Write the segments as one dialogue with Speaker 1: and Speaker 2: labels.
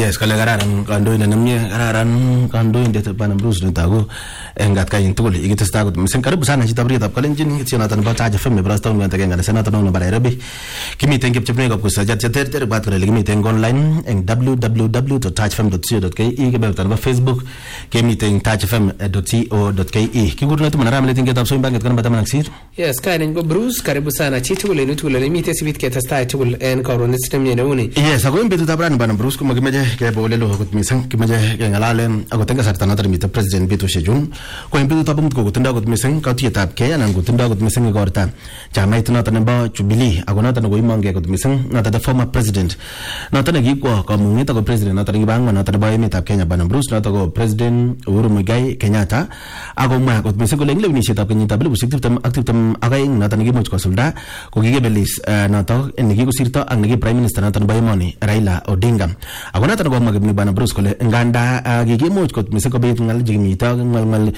Speaker 1: Yes, kale kararan kandoindet nemie, kararan kandoindet Bwana Bruce Netago engat kayin tugul ikitesta kot misen karibu sana chito britab kalenjin kitsionatan ba Taja FM brasta un ngata ngala senata no Nairobi kimiten kipchepne ko kusaja ter bat kale kimiten online en www.tajfm.co.ke ikebeltan ba Facebook kimiten tajfm.co.ke kigurna tu manara mletin getab so imbanget kan batama naksir.
Speaker 2: Yes, kainen go Bruce karibu sana chitugul enu tugul limite sibit ketesta tugul en koronet nemie neuni.
Speaker 1: Yes, ako imbetu tabran Bwana Bruce ko magimeje ke bolelo kot misen kimeje ke ngalale ako tenga sarta natar mita president Beto Shejun ko imbetu tabum ko tunda kot misen ka tietap ke anan ko tunda kot misen igorta chamait nata namba Jubilee ako nata go imange kot misen nata the former president nata ngi ko mungita ko president nata ngi banga nata ba emetab Kenya Bwana Bruce nata go president Uhuru Muigai Kenyatta ako ma kot misen ko lengle ni setap Kenyatta belu siktim aktiftam agai nata ngi mo ko sulda ko gigebelis nata ngi ko sirta ang ngi prime minister nata ba imoni Raila Odinga ako nata go magibni Bwana Bruce kole nganda gigimuch kot miseko bet ngal jigmita ngal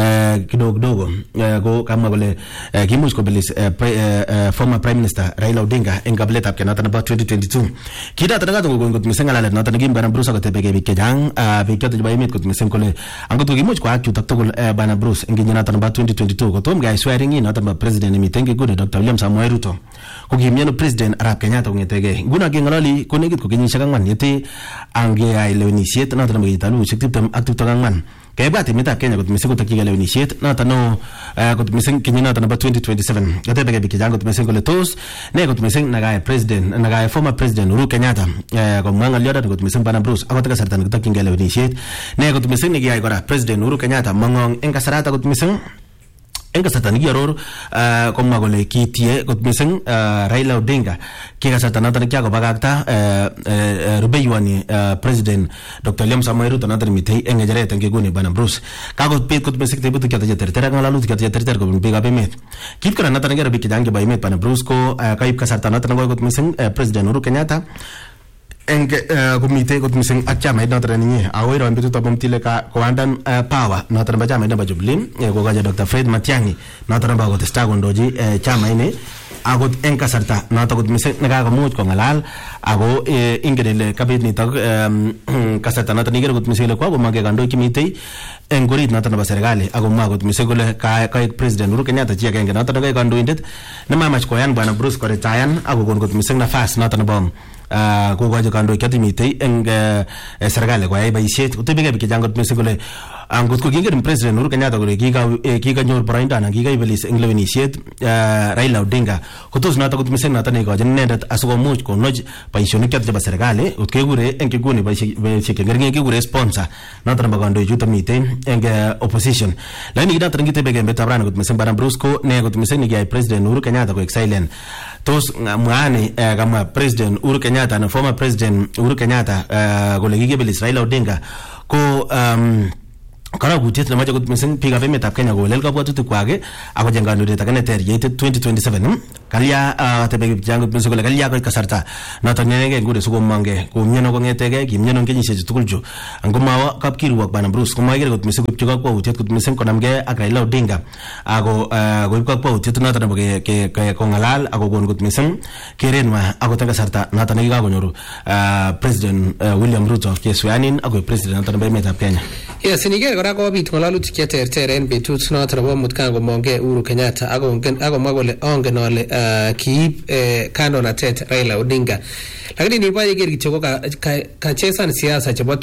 Speaker 1: kidogo go kama kole gimuch ko belis former prime minister Raila Odinga en gablet up kenata about 2022 kida tanaga go kot miseng ngala nata ngim Bwana Bruce akote bege bikejang bikete ba emet kot miseng kole angot ko gimuch ko akyu taktogol Bwana Bruce ngi nata about 2022 ko tom guy swearing in nata president mitenge good Dr. William Samoei Ruto ko gimyano president Arap Kenyatta ngetege nguna gengalali ko negit ko ginyisha kangwan yete ange ay lewenisiet nata nang gitalu siktim aktu tangman kaya timita Kenya kot miseko takiga lewenisiet nata no kot miseng kinyina nata 2027 kate bege bikijang kot miseng kole tos ne kot miseng naga president naga former president Uhuru Kenyatta ko manga lyoda kot miseng Bwana Bruce akot ka sartan takiga lewenisiet ne kot miseng ngi ay gora president Uhuru Kenyatta mangong en kasarata kot miseng en kasartan gi aror ko magole kitie kot miseng Raila Odinga ki kasartan nata kya ko bagakta rubeyani president Dr. William Samoei Ruto nata mitei en ngejere tan guni Bwana Bruce ka ko pet kot miseng tebutu kya ter ngala lut kya ter ko biga bemet kip kana nata ngere bikijang ge baymet Bwana Bruce ko kaip kasartan nata kot miseng president Uhuru Kenyatta enge komite kot miseng achama ina training awero ambitu tabom tile ka koandan power na tramba chama ina Jubilee ko gaja Dr. Fred Matiang'i na tramba ko testa gondoji chama ine agot enka sarta na to kot miseng naga ko mut ko ngalal ago ingedele kabit ni tag kasarta na tanigero kot miseng ko mage gando kimite engorit na tramba serikali ago magot miseng ko ka president Uhuru Kenyatta chi agenge na tramba gando indet na mamach ko yan Bwana Bruce ko retayan ago kot miseng na fast na tramba ko gaja kando katimite eng serikali ko ay bayishet utebege bikijangot mesigole angot ko gingen president Uhuru Kenyatta ko giga nyor brainda na giga ibelis eng lewenisiet Raila Odinga ko tos nata ko misen nata ne ko jenendet asugo much ko noj bayishonik kat jaba serikali utkegure eng kiguni bayishe kengerge kigure sponsor nata ba kando juta mite eng opposition lakini gida trangite bege betabran ko misen Bwana Bruce ko ne ko misen ni president Uhuru Kenyatta ko silent tos ngani kama president Uhuru Kenyatta na former president Uhuru Kenyatta gole gigebelis Raila Odinga ko kara gutet na maja gut miseng piga be metap Kenya go lel ka bwatu tu kwage ako jangano de takane ter yete 2027 kalya tebe jangut miseng go kalya ko kasarta na tanenge ngude sugo mange ko myeno ko ngetege gimnyeno ngenyise tukuljo angoma kap kirwak Bwana Bruce ko magere gut miseng gupchuga ko utet gut miseng ko namge ak Raila Odinga ako go ipka ko utet na tan ke ko ngalal ako gon gut miseng kerenwa ako tanga sarta na tanenge ga go nyoru president William Ruto keswanin ako president na tan be metap Kenya.
Speaker 2: Yes, nige kora ko bit ngalalutik che terter en betut noto nebo mutkan komonge Uhuru Kenyatta ako magole ongen ole kiib kandoinatet Raila Odinga lakini nipa yeger kityo ko ka chesan siasa chebo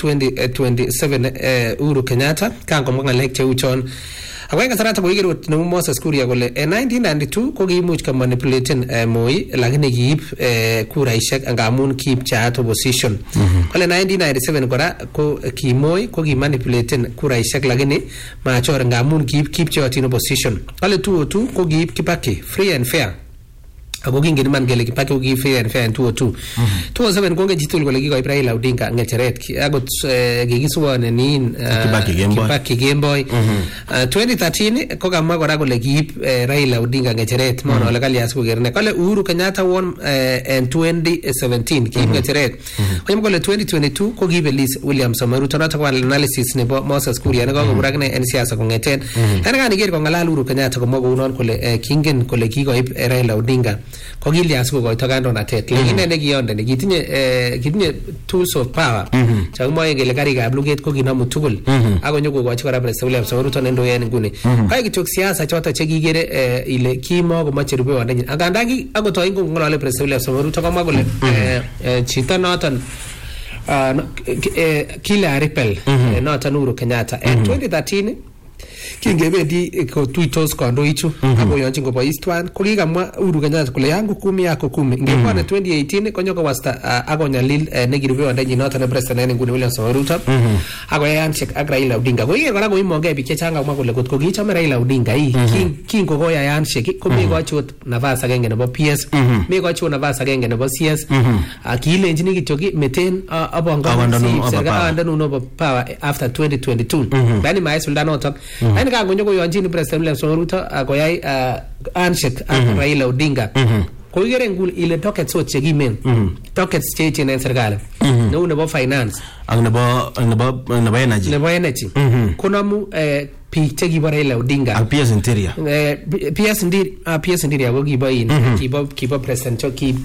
Speaker 2: 2027 Uhuru Kenyatta kango ngalek cheu chon ako en kasarata ko yigerot nemu Moses Kuria kole 1992 ko kiimuch ka manipulaten Moi lakini kiib kuraishek ngamun kiib chat opposition kole 1997 kora ko ki Moi ko ki manipulaten kuraishek lakini machor ngamun kiib chotin opposition kole 202 ko kiib Kibaki free and fair ako kingen man gele Kibaki ko ki fair and fair in 202 207 ko ngejitul kole ki ko Raila Odinga ngecheret agot gigiswone nin Kibaki Gameboy 2013 ko kamwa kora kole kiib Raila Odinga ngecheret mono ole kalias ko gerne kole Uhuru Kenyatta won in 2017 kiib ngecheret ko kole 2022 ko kiibelis William Samoei Ruto nato kwa analysis nebo Moses Kuria ne ko buragne en siasa ko ngeten ana kan iger ko ngalal Uhuru Kenyatta ko mo ko unon kole kingen kole ki ko Raila Odinga ko kilya sikokoito kandoinatet lakini ne kiyondeni kitinye tools of power chakimoe kele karikab luget ko kinomu tugul akonyo kokochi kora President William Samoei Ruto nendoen nguni kai kityo siasa choto chekikere ile kimo komoche rubewondenyin angandan akotoi ngong'olole President William Samoei Ruto komwa kole chito noton kile Ripple noton Uhuru Kenyatta en 2013 kingebendi kotuitos kandoichu akoyonchin kobois twan ko kikamwa Uhuru Kenyatta kole yangu 10 yako 10 ingepone 2018 konyokowasta akonyalil nekirubewondenyin noton ne president nguni William Samoei Ruto akoyayanchek ak Raila Odinga koiker kora koimongei biik chechang kamwa kole kotko kichome Raila Odinga kingokoyayanchek komekochi ot nafas agenge nebo PS mekochi ot nafas agenge nebo CS kiilenjini kityo meten abanganun nebo power after 2022 bani maisulda notok ani kangonyo koyonjini President William Samoei Ruto akoyai handshake ak Raila Odinga koigere ngul ile dockets ot chekimen dockets cheechen en serikali neu nebo finance
Speaker 1: ak nebo energy
Speaker 2: konamu biik chekibo Raila Odinga
Speaker 1: ak PS Interior
Speaker 2: PS Interior ko kibo president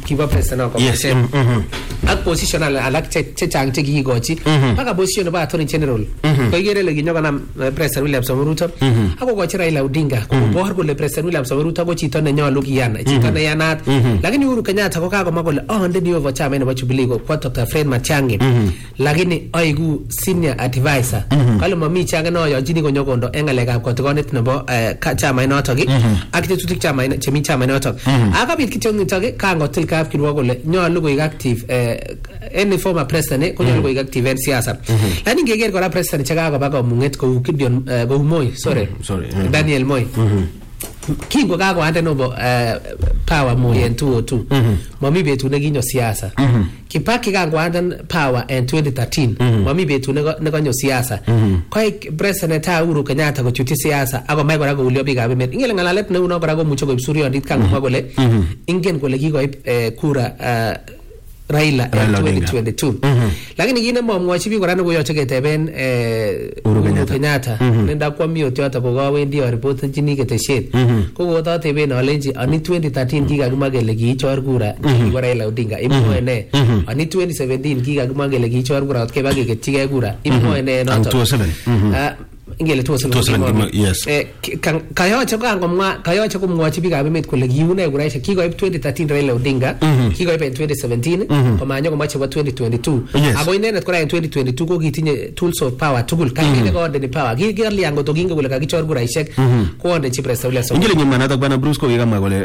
Speaker 2: ak position alak chechang chekikochi mpaka position nebo attorney general koigere ile kinyokonam President William Samoei Ruto akokochi Raila Odinga kobor kole President William Samoei Ruto ko chito nenyolu kiyan chito neyanat lakini Uhuru Kenyatta ko kakomwa kole ondeni over chama nebo Jubilee kwa Dr. Fred Matiang'i lakini aigu senior advisor kale mami change noyonjini konyokondo en ngalekab kotigonet nebo chama inotok ak tetutik chemi chama inotok akabit kityo nitok kangotil kap kirwa kole nyolu koik active any former president ko nyolu koik active en siasa lakini ngeker kora president chekakoba komung'et kou Gideon kou Moi Daniel Moi kingo kakoande nobo power Moi en 202 mami betut nekinyo siasa Kibaki kangoande power en 2013 mami betut nekonyo siasa koi president Uhuru Kenyatta kochuti siasa akomai kora koulio biikab emet ingele ngalalet neuno kora komuche koib suryondit kangomwa kole ingen kole kikoib kura Raila 2022 lakini kine momwochi biik kora nekoyoche keteben Uhuru Kenyatta nenda kwami otyoto kokawendi aripotenjini ketesiet kokototeben alenji ani 2013 kikakimwa kele kiichor kura kibo Raila Odinga imwoe ne ani 2017 kikakimwa kele kiichor kura otkeba keketyigei kura imwoe ne noto ingele 2007
Speaker 1: yes
Speaker 2: kayoche komwochi biikab emet kole kiune kuraishek kikoib 2013 Raila Odinga kikoib en 2017 komanyo komoche bo 2022 ako inendet kora en 2022 ko kitinye tools of power tugul kakine koondeni power kikerlian koto kinge kole kakichor kuraishek koondechi President William Samoei
Speaker 1: ingele nyumanatok bana Bruce ko kikamwa kole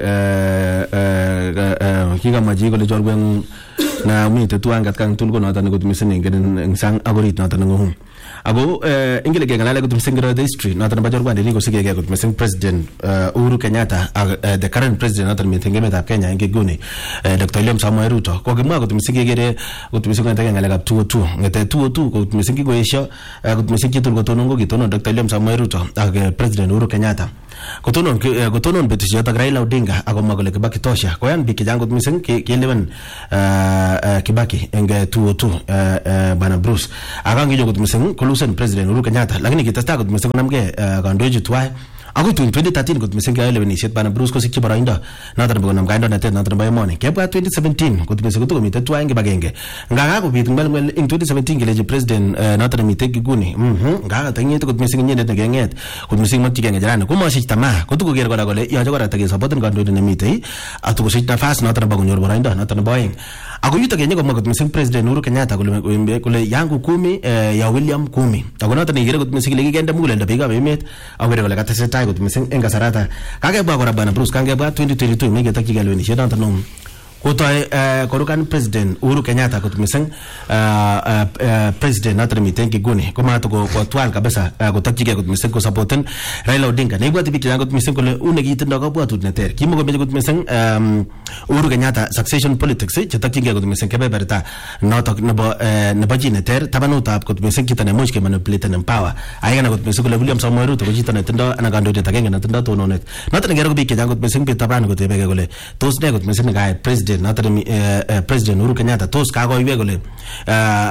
Speaker 1: kikamwa chi kole chorwengu na mite tuangat kang tul ko noton ko tumisene ingen sang agorit noton ngum ako ingele kengalale ko tumiseng the history noton ba jorwande ni ko sigege ko tumiseng President Uhuru Kenyatta the current president noton mite ngemetab Kenya ngeguni Dr. William Samoei Ruto ko kimwa ko tumiseng gegere ko tumiseng ngata kengalale kap 202 ngete 202 ko tumiseng ko esho ko tumiseng kitul ko tonon ko kitonon Dr. William Samoei Ruto ak President Uhuru Kenyatta kotonon betusiot ak Raila Odinga akomwa kole Kibaki tosha koyan biik chechang kot mising kelewen Kibaki eng 202 bana Bruce akangijo kot mising kolusen President Uhuru Kenyatta lakini kitesta kot mising namge kandoichu twai ako 2013 kot mising kelewenisiet bana Bruce ko sikchi boroindo noton nebo namga kandoinatet noton nebo emoni kebwa 2017 kot mising ko komite twai eng kibagenge ngaka kobit ngwel eng 2017 keleji President noton nemite kiguni ngaka tangit kot mising nyendet negenget kot mising makchige ngejana komosich tamaa kotukoker kora kole yoche kora takesupport kandoindet nemite atukosich nafas noton nebo konyor boroindo noton nebo oeng ako yuto kenye komwa kot mising President Uhuru Kenyatta kole yangu 10 ya William 10 ako noton igere kot mising lekigende muguleldo biikab emet akere kole katesetai kot mising eng kasarata kakebwa kora bana Bruce kangebwa 2022 meketokyi kelewenisiet noton kotoi korukan President Uhuru Kenyatta kot mising President noton miten kiguni komato kotwal kabisa kotokyige kot mising ko supporten Raila Odinga neibwati biik chechang kot mising kole une kitindo kabwatut neter kimukomeche kot mising Uhuru Kenyatta succession politics chetokyinge kot mising kebeberta notok nebo chi neter tabanutab kot mising chito nemuch kemanipulaten en power ayana kot mising kole William Samoei Ruto ko chito netindo anan kandoindet agenge netindo tononet noton ngero biik chechang kot mising bitabani kotebege kole tos ne kot mising nekae President Uhuru Kenyatta tos kakoiwe kole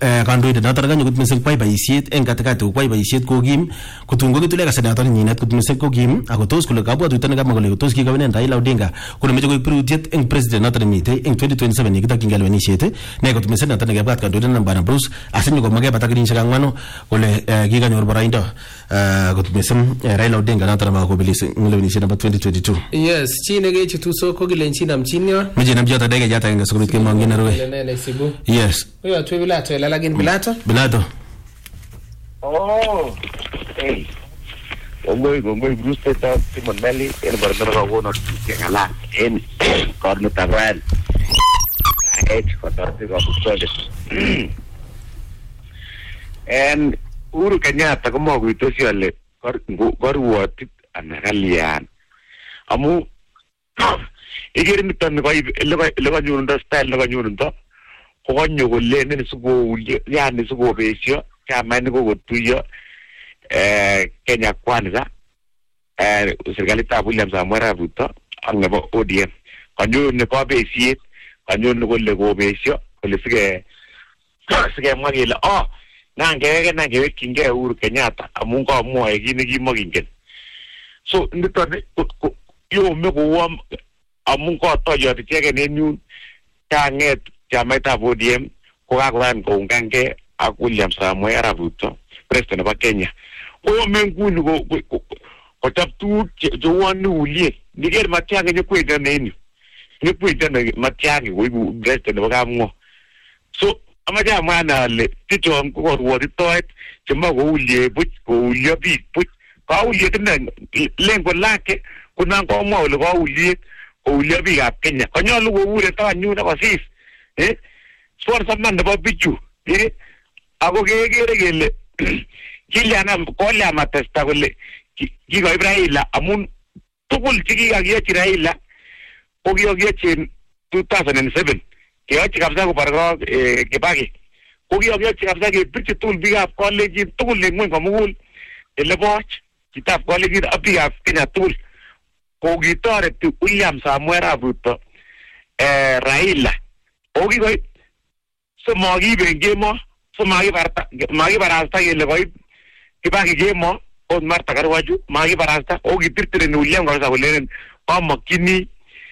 Speaker 1: kandoindet noton kanyo kot mising kwai boisiet eng katikati kwai boisiet kokim kotun kokitule kasaratan nyinet kot mising kokim ako tos kole kabwatutit ne kamwa kole tos kikawinen Raila Odinga kole meche koib birutiet eng president noton mitei eng 2027 yekitokyin lewenisiet ne kot mising noton nekebwat kandoindet nan Bwana Bruce asinyo komake bata kenyisiek 4 kole kikanyor boroindo kot mising Raila Odinga noton ma kobelis eng lewenisiet nebo 2022.
Speaker 2: Yes, chi nekechutu so kokilenjin namchin yon.
Speaker 1: Meche namchi yoto dege jata eng sikobit kemong'in nerue. Yes.
Speaker 2: Oyo twe Bilato elalagin Bilato.
Speaker 1: Bilato.
Speaker 3: Oh. Hey. Gongoi Bruce ta Simon Melly en barnara wono ngala en korno tabran. Kotorti ko kusode. En Uhuru Kenyatta komo kuitosi ale korwotit anakalian. Amu igere niton ko lekanyurundo style lekanyurundo kokanyo kolenen sikoulye yani sikobesyo chamani kokotuyo Kenya Kwanza serikalitab William Samoei Arap Ruto ak nebo ODM kanyo ne kabesiet kanyo ne kole kobesyo kole sikemwa kele nangewekchingei Uhuru Kenyatta amun kamwoe kit nekimokingen. So niton yome kouam amun kotoyot icheken en yun kang'et chamaitab ODM kokakoyan koungangei ak William Samoei Arap Ruto president nebo Kenya. Koyome nguni kochop tuguk cheuon uliet. Niker Matiang'i nyekwendon en yu. Nyekwendon Matiang'i koibu president nebo Kapng'o. So amache amwa ale chichon ko korwotitoet chemo koulie buch koulio biik buch. Kauliet ine lengo lake kunan komwa ole kauliet koulio biikab Kenya. Konyolu koure tanyun akosis. Sponsor man nebo bichu. Ako kekere kele kolya matesta kole kikoib Raila amun tugul chekikakiyochi Raila ko kiyokiyochi 2007 keyochi kabisa kobarko Kibaki ko kiyokiyochi kabisa kebirchi tugul biikab Kalenjin tugul en ngweny komugul eleboch chitab Kalenjin ak biikab Kenya tugul ko kitoreti William Samoei Arap Ruto Raila o kikoib somokiiben kemo makibarasta kele koib Kibaki kemo ot Martha Karwaju makibarasta o kitirtireni William kabisa kolenen kamokyini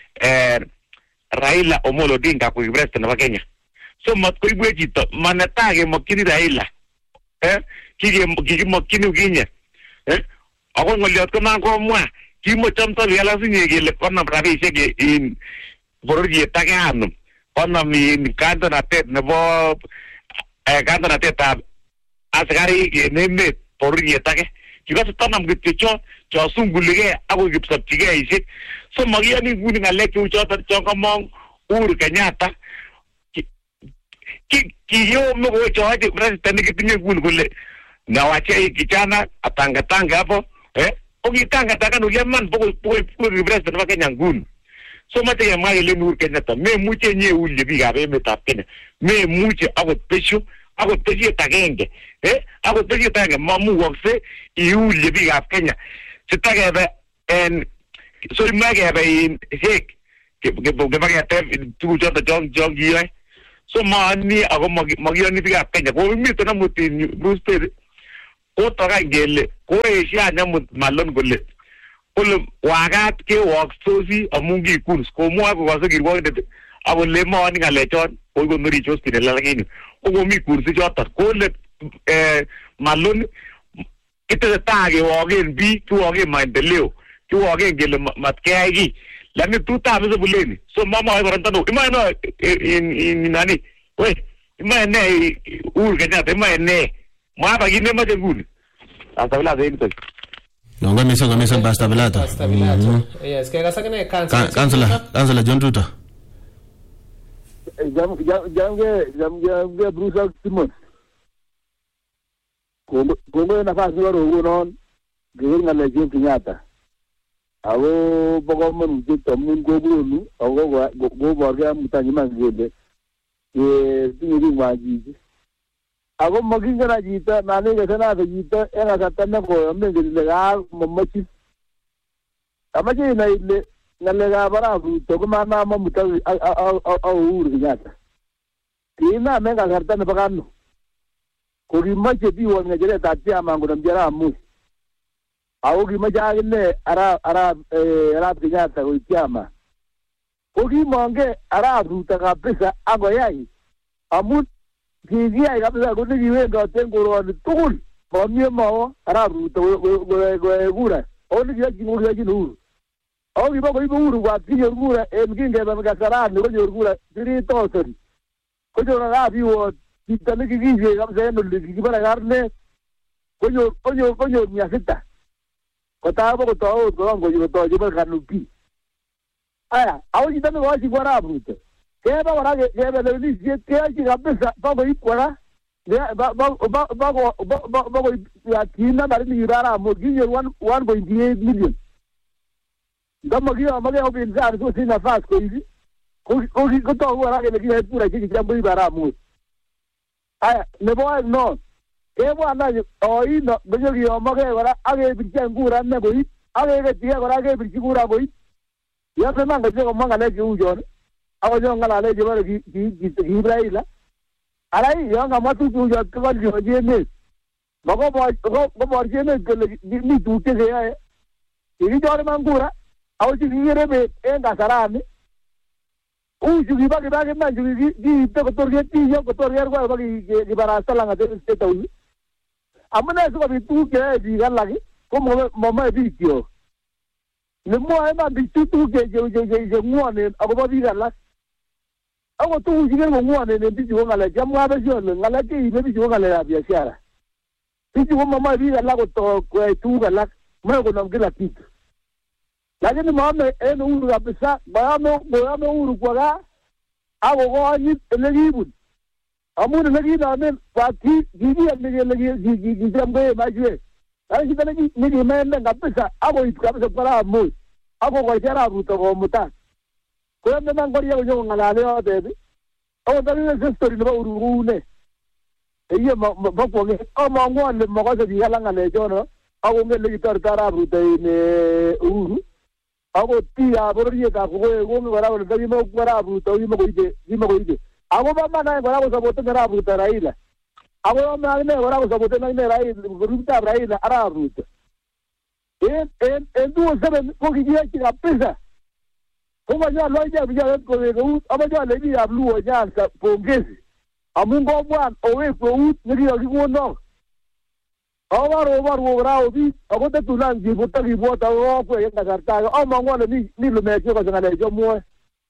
Speaker 3: Raila Omolo Odinga koik president nebo Kenya. So matkoibwech chito manetai kemokyini Raila kikimokyini kinye ako ng'oliot konan komwa kimochomto bialasinye kele konam rabisiek in bororiet age anum konam in kandoinatet nebo kandoinatetab asikarik en emet bororiet age kikose tanam kityo cho sunguligei akoi kipsopchigeisiek. So makiyoni nguni ng'alek cheu choton chon komong Uhuru Kenyatta kiyome kowechoche president nekitinye nguni kole nawache kijana atangatange hapo kokitangatanga uliaman pokoi president nebo Kenya nguni. So mache kemwa kele Uhuru Kenyatta memuche nyeulie biikab emetab Kenya, memuche akot besho akot besiet agenge akot besiet agenge mamukokse iulie biikab Kenya. Sitakebe so imekebe in hek kebaketeb tuguchoton chon kiyoe. So maani ako makiyoni biikab Kenya komiten amut in Bruce Perry kotokai kele koesio anyamut Malon kole wakat kewoksosi amun kikun komwoe kokose kirwokindet akole maani ng'alechon koi konorichos tinelalakinyu kokomi kursi choton kole Malon kitesetai kewoken biik kiwoken maendeleo kiwoken kele matkeyai kiy lakini tutam sebuleni. So mamwoe korontano imae no in nani imae ne Uhuru Kenyatta imae ne mwaba kit nemoche nguni asabilata en niton.
Speaker 1: Nongo misong Pastor Bilato.
Speaker 2: Yes, kaya kasakane
Speaker 1: Councilor John Ruto.
Speaker 4: Jamge Bruce Simon. Kongo nafasi waro unon gawin ngale John Kenyatta. Ako bogoman mjito mungu gulu ako go borga mutanyi mangende. Tingi majiji. Ako maginga na jita nani kesana na jita ena katana ko amenge lega mamachi. Amachi na ile ngalega bara Ruto kuma na mamuta au Uhuru Kenyatta. Kina menga katana bagano. ko kimache biwon ng'echeretab chairman konamchi Arap Moi. Ako kimache akine Arap Kenyatta koik chairman. Ko kimongei Arap Ruto kabisa akoyai amun kikiyai kabisa ko nekiwendoten koroni tugul momie mawo Arap Ruto koek kura. Ako nekiyochin Uhuru. Ako kibo koibe Uhuru kwat kinyor kura en kingebe kasarani konyor kura 3,000. Konyor Arap Iwot chito nekikiyei kabisa en oli kikibare karnet. Konyor 600. Kotabo kotou kotochi bo Kanuki. Aya, ako chito nekochi kwa Arap Ruto. Kebe kora kebe lewenisiet keyochi kabisa bakoib kora. Bakoib kinambarit nekibo Arap Moi kinyor 1.8 million. Ndama kiyomogei upinzani sosich nafas koibi. Kotoku kora kele kiyoe kuraisiek chechang koibe Arap Moi. Aya, nebo oeng non. Kebwan any oino konyokiyomogei kora akebirchi kura ne koib. Akeketchigei kora akebirchi kura koib. Yose man koche komwa ng'alek cheu chon. Akonyo ng'alale chebore kiib Raila. Alai yon kamwa tuguk cheu chon kokolionchi emet. Koborchi emet kole mi tuguk chekeyoe. Kikichor iman kura. Ako chekikere bet en kasarani. Uchu kiba iman chu kiite kotor ketiyo kotor kerkwai koba kibarasta lang'at State House. Amune sikobit tuguk cheyoe biik alak ko momoe biik kyok. Nemwoe iman bichu tuguk cheng'wonen akobo biik alak. Ako tuguk chiken kong'wonen en bichu ko ng'alek chamwa besyon ng'alek cheibe bichu ko ng'alekab biashara. Bichu ko momoe biik alak koyai tuguk alak, moe konam kila kitu. Lakini maame en Uhuru kabisa, mayame Uhuru kwa gaa akokonyit elekibun. Amun elekinamen kikiam koe machwek. Lakini chito nekimenden kabisa akoib kabisa kwa Arap Moi akokochi Arap Ruto komutan. Koyame man koria konyo kong'alale yotet. Ako takikese story nebo Uhuru koune. Eye mokwong'e amang'u ale makose biik alak ng'alechono akongen lekitoretoi Arap Ruto en Uhuru. Ako tiab bororietab kokoek kongen kora kole takimokwo Arap Ruto kimokoibe. Ako bo man any kora kosapoten Arap Ruto Raila. Ako yome akine kora kosapoten akine Raila grupitab Raila Arap Ruto. En 2007 ko kikiyochi kabisa. Ko manyolu akichek bichotet kowek eut, amanyolu biikab Luo Nyanza pongezi. Amun kobwan owek eut nekikokikonok. Ako karoborwo kora biik ako tetunan kibwot ako kokwek en kasarta age among'u ale mi lumek chekose ng'alecho mwoe.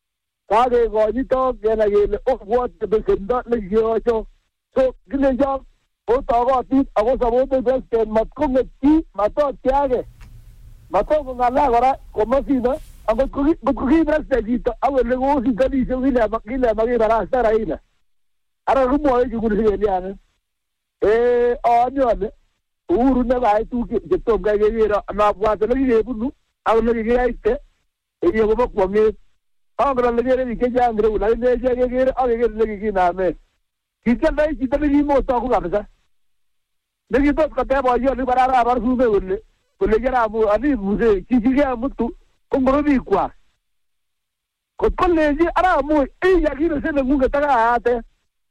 Speaker 4: Kakekonyito kenai kele obwote besendo nekikeyocho. So kilenjo otokotin ako sapoten president matkong'et chi matotchi age. Matokong'alal kora komosino angot ko ki president chito ako ele kosintonisie kilemakibaraste Raila. Ara kimwoe chukul sikelianen. Anyone Uhuru nekayai tuguk chetom kai kekere nabwat ole kikebunu ak ole kikiyaite kobo kwong'et. Angen ale kere biik chechang ireu lakini echek kekere ak kekere ole kikinamen. Kikialdoi chito nekimotoku kabisa. Nekitot koteb boyot bara Arap Sume kole keramu anibuse chichike mutu ko ngoro biikwak. Kot kolenji Arap Moi iyakine seleng'ung'et akayate.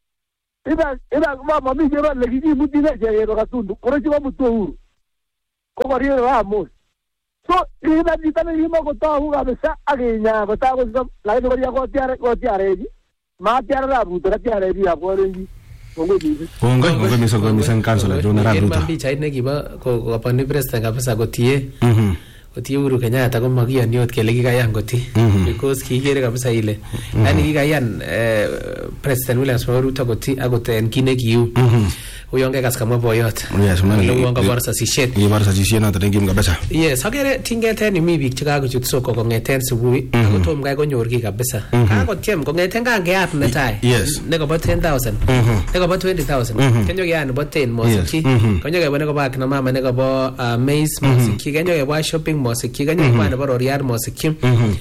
Speaker 4: Iba mami chebo lekikimutine chekero katundu korochi komutu Uhuru ko korie Arap Moi. So iba chito nekimokotoku kabisa akinya kotakosom lakini koria kotiarechi matiar Arap Ruto katiare biikab kolenji.
Speaker 1: Kongoi mising Councilor John Arap Ruto.
Speaker 2: En pichait nekibo koponi president kabisa kotie Uhuru Kenyatta ko makiyoni ot kele kikayan kotii because kikere kabisa ile yani kikayan President William Samoei Ruto kotii akot en kit nekiu uyon kekas kamwa boyot uyon kabor sasisiet
Speaker 1: noton nekim kabisa.
Speaker 2: Yes, akere tingeten mi biik chekakochut soko kong'eten subui ako tom kai konyor ki kabisa. Kakotyem kong'eten kangeat netai nekobo 10,000 nekobo 20,000 kenyokeyan nebo 10 mosikyi konyokebo nekobo akina mama nekobo maize mosikyi kenyokebo shopping mosikyi kenyokebo nebo roriat mosikyi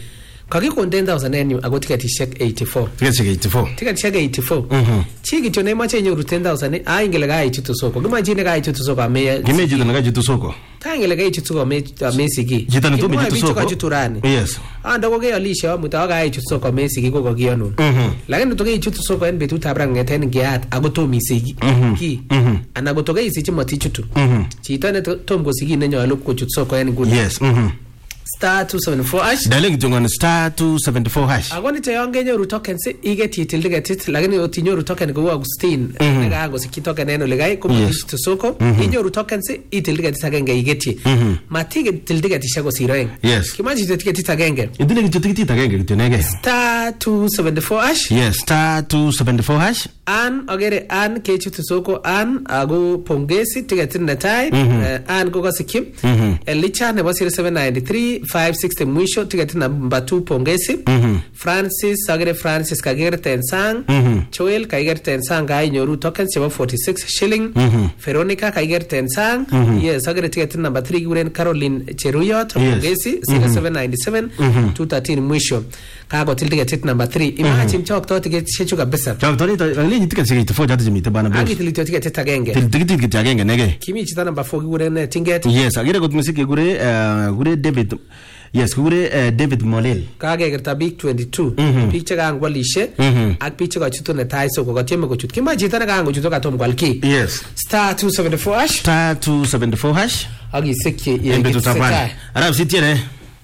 Speaker 2: Kakikon 10,000 en yu ako tiketishek 84. Tiketishek 84. Chi kityo nemache inyoru 10,000 ingele kaichutu soko. Kimachine kaichutu soko ame.
Speaker 1: Kimechi na kaichutu soko.
Speaker 2: Tangele kaichutu soko ame sigi.
Speaker 1: Jita na tumi jitu soko.
Speaker 2: Kachutu rani.
Speaker 1: Yes.
Speaker 2: Ando ko kealishe amuta kaichutu soko ame sigi ko kakiyonun. Lakini to kaichutu soko en betut abra ngeten ngiat ako tomi sigi. Ki. Ana ko to kaisichi matichutu. Chito ne tom ko sigi ne nyalo kochutu soko en nguni.
Speaker 1: Yes.
Speaker 2: Star 274 hash.
Speaker 1: Dialing tungon star 274 hash.
Speaker 2: Agoni te yongenyoru tokens igeti ticket lakini otinyoru token ko Agustin nega go sikito token eno legai ko to soko inyoru tokens ticket agenge igeti. Matige ticket shago siroeng.
Speaker 1: Yes.
Speaker 2: Kimaji ticket agenge.
Speaker 1: Idile ticket agenge kityo nege.
Speaker 2: Star 274 hash.
Speaker 1: Yes, star 274 hash.
Speaker 2: An ogere an kechu to soko an ago pongesi ticket netai an go sikim. Elicha nebo 0793 560 mwisho ticket number 2 pongesi. Francis agere Francis kagere tensang. Joel kagere tensang gai nyoru tokens chebo 46 shilling. Veronica kagere tensang. Yes, agere ticket number 3 guren Caroline Cheruyot pongesi 0797 213 mwisho. Kago ticket number 3. Imagine chokto ticket shechu kabisa.
Speaker 1: Chokto ni ticket sigiti fo jatu jimite bana bro.
Speaker 2: Agiti ticket agenge.
Speaker 1: Ticket agenge nege.
Speaker 2: Kimi chita number 4 guren tinget.
Speaker 1: Yes, agere kot musiki gure David. Yes, gure David Molel.
Speaker 2: Kage gerta big 22. Picture gang walishe. Ak picture ka chuto ne tai so ko tieme ko chut. Kima jita na gang chuto ka tom kwalki.
Speaker 1: Yes.
Speaker 2: Star 274 hash.
Speaker 1: Star 274 hash.
Speaker 2: Agi sekye ye.
Speaker 1: Embe tutapani. Arab sitiene.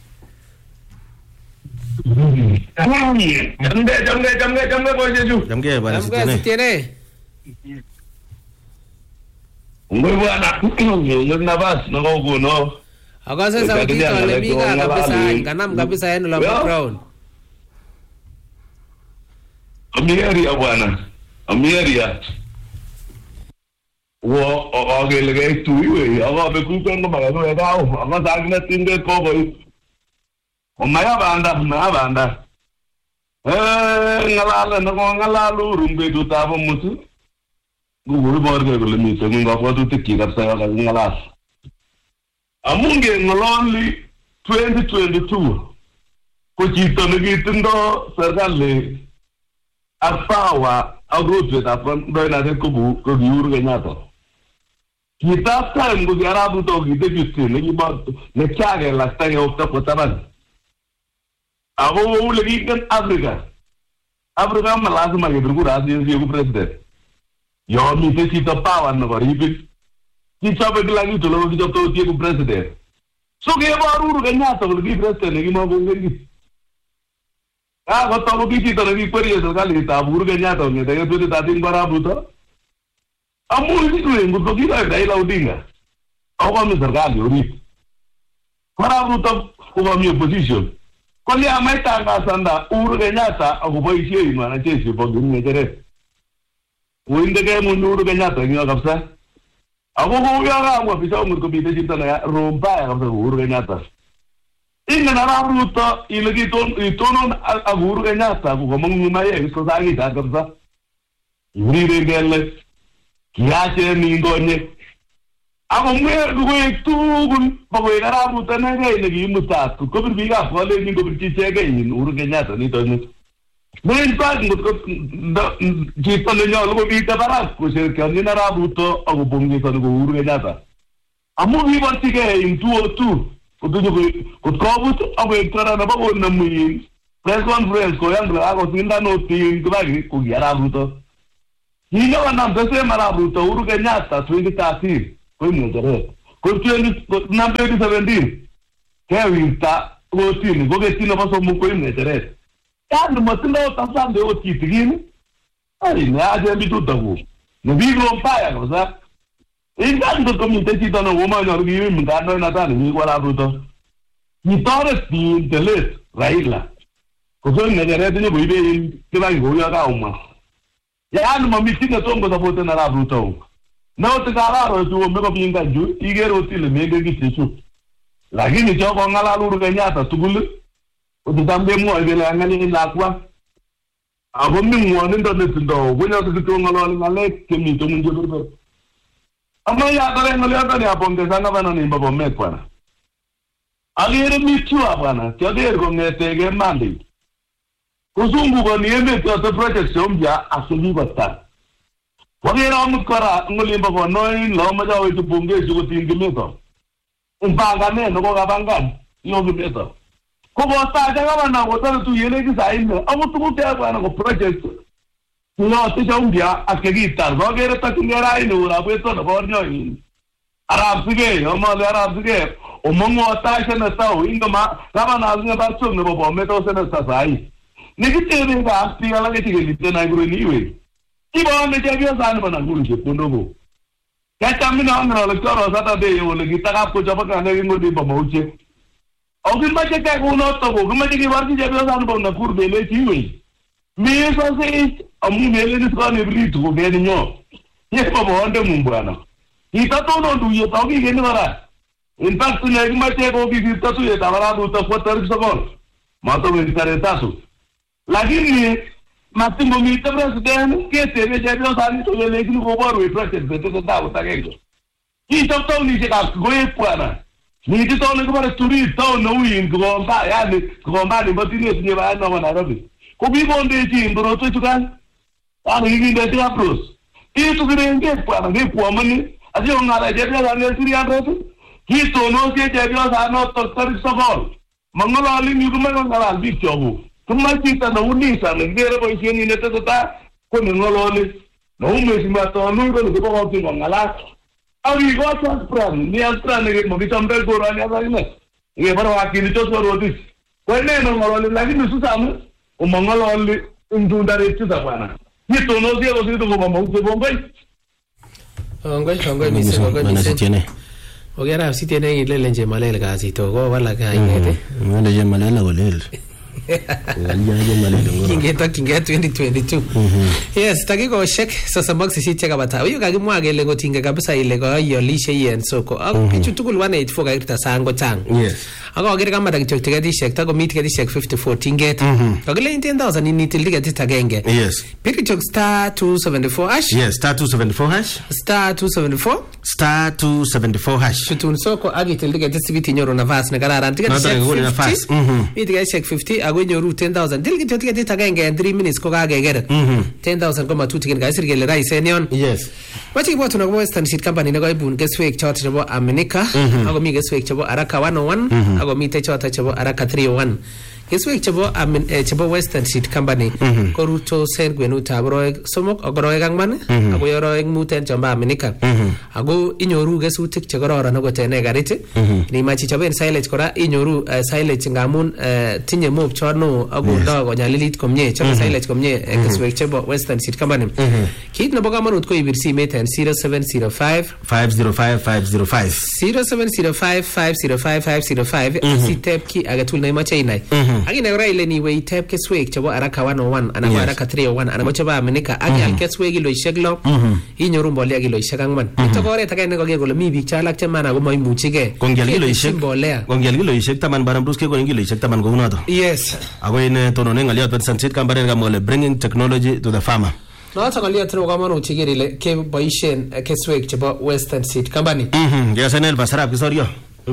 Speaker 3: Jamge bojeju.
Speaker 1: Jamge bana sitiene.
Speaker 3: Bwana nabas no.
Speaker 2: Agase sauti tole miga kabisa kanam kabisa eno la background.
Speaker 3: Amiria bwana. Amiria. Wo ogele tu iwe aga be ku kwenda magano ya dao aga sagna tinge ko boy. Omaya banda. Ngalalu rumbe tu tabo mutu. Guru borge gole mi se ngi ngako tu tikki kapsa ga ngalas. Amunge ngolonli 2022 ko chito negitindo serikali asawa agutwe ta ndo ina de kubu ko yuru Kenyatta. Kita time go arabu to gide bisti ne ba ne chage la stange opta potaban. Abo le gigan Africa malazima gedrugu razi yego president. Yo mi te chito power no ribi. Kichabe glagi to lo gido to yego president. So ge baru Kenyatta go gi president ne gi mo go ngi. Go to gi to gi peri to gali ta buru Kenyatta ne de to ta din barabu to. Amu ni ko ngo gi Raila Odinga. Awa mi serikali ori. Barabu to ko mi opposition. Koli amaita ngasanda Uhuru Kenyatta akuboishe imana cheshi bogi ngejere. Uindege Uhuru Kenyatta ngiyo kabisa. Ako yaga amwa pisa umurko bide jipta na rompa ya kabisa Uhuru Kenyatta. Inga nararuto ilagi itonon Uhuru Kenyatta kukomong ngumaye isko sangi ta kabisa. Yuri ngele kiache ningonye. Ako mwe tugun bagoy nararuto na ngai ngi mutatu ko biga fole ni ko bichege ni Uhuru Kenyatta ni to ni. Mwen pa ngutko jito le nyalo ko bita barak ko se kan ni nararuto ako bongi ko Uhuru Kenyatta. Amu ni bartige in 202 ko kobut ako ekara na bago na muyin. Press conference ko yang ako tinda no tin ko bagi ko nararuto. Ni no na bese nararuto Uhuru Kenyatta 2013. Ko ngere ko tieni number 17 kewita ko tieni ko getino paso mu ko ngere tan matlo tasande o titigin ai ne aje bitu dagu no bigro paya ko sa ingando komite ti dono wo ma no gi mi ngano na tan ni wala bruto ni tore ti telet Raila ko so ngere de bo ibe ti ba go ya ga uma ya no mi tinga tongo sa bote na bruto. No te galaro tu me ko pinga ju igero tile mege gitishu lakini choko ngala Uhuru Kenyatta tugul utambe mo ibele ngani lakwa abo mi mo ndo ndo gonya tu ngalo ngale kemi to munje burdo. Ama ya dare ngale ya dare apongeza na bana ni babo mekwana
Speaker 5: Agere mitua bwana, kiager kongetege Monday. Kuzungukoni emet yote project mpya asilipataa. Wagera amut kora ngolimba konoi lo maja wetu bungeshi kutingimeto. Mpangane noko kabangan yogimeto. Kobo staja kama na wotana tu yele kisaine. Amutu kutea bwana ko project. Kuno tisha mpya askegita. Wagera takingera ine urabweto na bornyo ini. Arabsige, omale arabsige. Omongo atasha na tao ingama kama na azinga batso ne bobo meto sene sasai. Nikitebe ga aspiga la ketigeli na nguru niwe. Iba meja sana bana nguru je pondogo. Kata mina ngara le toro Saturday yo le gitaka ko jaba kana ngudi bamauche. Ogin bache ka ko no to ko mache ki warti je sana bana nguru de le tiwe. Me so se amu mele ni ska ne bri to be ni nyo. Ye babo onde mumbana. Ita to no du yo to ki ni wara. In fact ne mache ko ki to ye tabara du to ko tar so mato me karetaso. Lakini matingo mita president kete veja bio sani to le kini ko baro e president beto da utagego. Ki to ni se ka goe puana. Ni ti to le ko bare turi to no win ko ba ya ni ko ba ni batini ni ba no na robi. Ko bi bonde ti ndoro to tukan. Ani ni de ti apros. Ki to gire nge puana nge puamani. Asi on ngala je bio sani siri andro. Ki to no se je bio sani to tar so gol. Mangala ali ni ko ma ngala bi chobu. Tuma kita na unisa ngere ko isieni nete tota ko ngolole no umesi mato no ko ko ko ngala ari go transpran ni astran ne mo bitambe go rani asine ye baro akini to so rodis ko ne no ngolole lagi nusu samu o mangolole indundare tsa bana ni to no dia ko sido ko mo ko bombay
Speaker 2: ngoi mi se
Speaker 1: tiene
Speaker 2: ogera si tiene ile lenje malele kasi to go wala ka ingete
Speaker 1: ngale je malele golel
Speaker 2: Kingeta 2022. Yes, takiko shek sasa box si cheka bata. Huyu kagimwa gele ngotinga kabisa ile go yolishe yen soko. Ako kichu tukul 184 kakita sango tang.
Speaker 1: Yes.
Speaker 2: Ako agere kama takichok tikati shek tako meet kati shek 54 tingeta. Kagile 10,000 ni tilika titagenge.
Speaker 1: Yes.
Speaker 2: Pikichok star 274 hash.
Speaker 1: Yes, star 274 hash.
Speaker 2: Star 274
Speaker 1: star 274 hash.
Speaker 2: Shutun soko agi tilika tisibiti nyoro nafas na kararan tikati shek 50. Tikati shek 50 agwe nyoru 10,000 dilgi tikati tagenge in 3 minutes ko kagegere. 10,000 koma tu tikati kaisir gele raise enion.
Speaker 1: Yes.
Speaker 2: Wachi kipo tunako Western Seed Company nako ibun keswek chote chabo Amerika. Ako mi keswek chabo Araka 101. Ako mi te chote chabo Araka 301. Keswek chabo Western Seed Company. Koruto sen gwenu tabroeg somok ogoroeg angman. Ako yoroeg muten chamba Amerika. Ako inyoru kesutik chekororon nako tene gariti. Ni machi chaben silage kora inyoru silage ngamun tinye mob chono ako dogo nyalilit komye. Chabo silage komye keswek chabo Western Seed Company. Kit nabo kamanut ko ibirsi meten 0705
Speaker 1: 505 505
Speaker 2: 0705 505 505 si tap ki agatul na imache inai. Agina ora ile ni we tap keswek chabo Araka 101 ana Araka 301 ana mocha ba Amerika agi al keswek ilo isheglo inyoru mbolea gilo ishegangman. Itogore takene ko gelo mi bik chalak chemana go moy muchige.
Speaker 1: Kongel gilo isheg
Speaker 2: mbolea.
Speaker 1: Kongel gilo isheg taman baram bruske ko ngilo isheg taman go unato.
Speaker 2: Yes.
Speaker 1: Ago ine tono nengali at Western Seed Company gamole bringing technology to the farmer.
Speaker 2: No tangalia tro gamano chigirile ke boishen keswek chabo Western Seed Company.
Speaker 1: Ya senel basarab kisorio.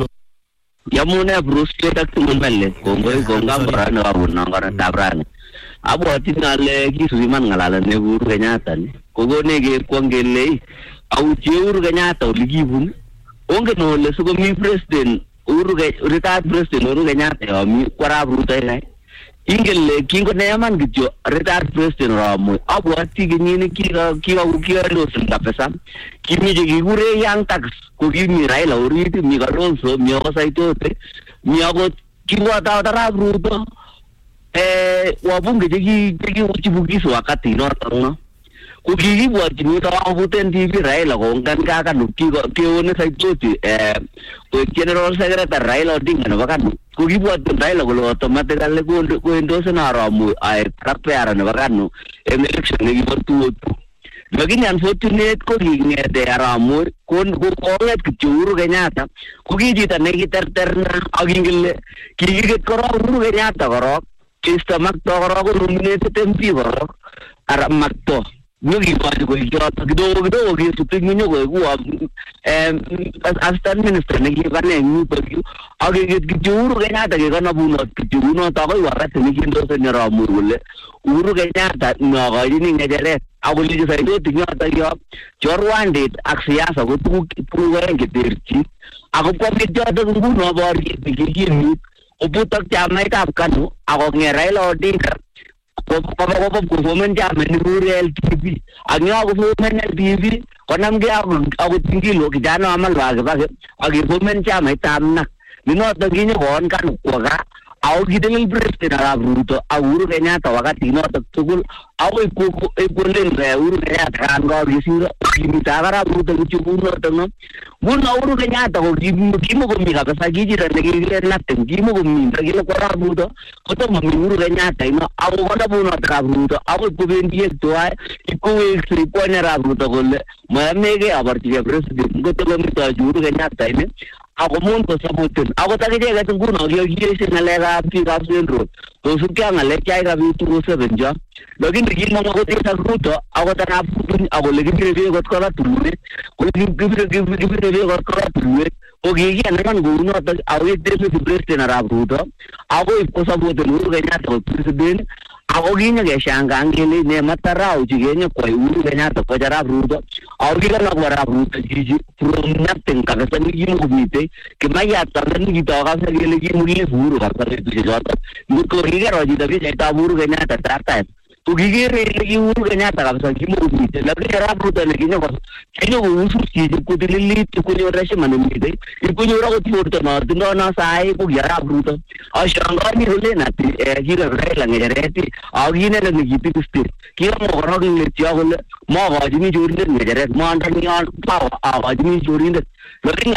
Speaker 6: Yamune Bruce ketak tumelle kongoy gongam barana abunna ngara tabrane abo tinale kisuiman ngalala ne Uhuru Kenyatta ni kogone ge kwangele au Uhuru Kenyatta ligibun onge no le sugo mi president retired president Uhuru Kenyatta mi kwara bruta ngai ingele kingo neman gityo retired president ramu abo tigini kiga lo senda pesa kimije gigure yang tax ko kimi Raila uriti mi Kalonzo mi osaitote mi ago kiwa ta bruto wabunge jegi uchibugiso wakati no ko gigi bwati ni ta abuten TV Raila ko ngan ka nukigo keone saitote ko general secretary Raila Odinga no bakan ko gibwati Raila ko automatically ko endose na ramu ay prepare na bakano election ni gibotu Bagini unfortunate ko ngede aramu kon ko nget Uhuru Kenyatta ko gijita negiterter na agingile kigiget ko Uhuru Kenyatta ko kista makto ko nominate MP ko ara makto Nugi kwaji kwa ikiota kidogo kisupingi nyoko kuwa assistant minister nikipane nyupa kiyo ake kichuru Kenyatta kikana bunot kichuruno tako wakati nikindosa nyara murule Uhuru Kenyatta nakaini ngejeret ako likisaito tinyota kiyo chorwandit ak siasa ko tukukaen keterchi ako kwa kichota nguno borgit nikikimit uputak chamaitab KANU ako Raila Odinga Kopa kufomen jaman ni LTV. Agnya kufomen LTV konamge ako tingilo kijana amal wage agifomen jaman tamnak. Ninoto ginyo kon kan kwaga au gidelil president Arap Ruto Uhuru Kenyatta wakati noto tugul au ikulen Uhuru Kenyatta kan go gisiro kimita Arap Ruto kichubuno tono mun Uhuru Kenyatta ko kimo komi kabisa kijira nekikile naten kimo komi ndagile kwa Arap Ruto kotomo Uhuru Kenyatta ino au kono buno Arap Ruto au kubendi etwa ikuwe kwa Arap Ruto kole mayamege abartige president kotomo mito Uhuru Kenyatta ine ako mun ko sabutin ako takije ga tunguno yesi nalega pikap sendro to sukya ngale chai ga bitu ko sebenja lakini gino ko tesa Ruto ako tanapun ako legibire ko kala tulure ko legibire ko kala tulure o gigi anan guno to awe dese president Arap Ruto ako ko sabutin Uhuru Kenyatta president ako ginya ge shanga angele ne matarau jigenya ko Uhuru Kenyatta ko Arap Ruto aw giga na ko Arap Ruto jiji from nothing ka sa ni gimu gumite ke maya tarani gi to ka sa gele gi muli Uhuru ka sa tu jota mu ko giga roji da bi ta Uhuru Kenyatta ta tu gigi re gi Uhuru Kenyatta ka sa gimu gumite la gi Arap Ruto ne ginya ko kinyo usu ji ko dilili tu ko yo rashe manumite ko yo ro ko to na dindo na sai ko Arap Ruto a shanga ni hole na ti gira Raila ngereti a gine ne gi pisti kira mo ro ni tiya hole mo ga jini jurinde ngeret mo anda ni al pa a jini jurinde lakin